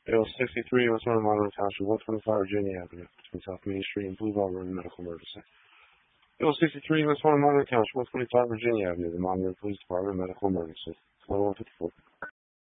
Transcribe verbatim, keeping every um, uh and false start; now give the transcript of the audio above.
A L sixty-three, West Monroe Township, one twenty-five Virginia Avenue, between South Main Street and Boulevard Road, medical emergency. A L sixty-three, West Monroe Township, one twenty-five Virginia Avenue, the Monroe Police Department, medical emergency. one one fifty-four.